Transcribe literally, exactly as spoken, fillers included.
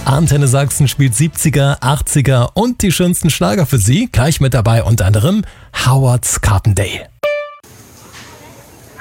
Antenne Sachsen spielt siebziger, achtziger und die schönsten Schlager für Sie. Gleich mit dabei unter anderem Howard's Carpendale.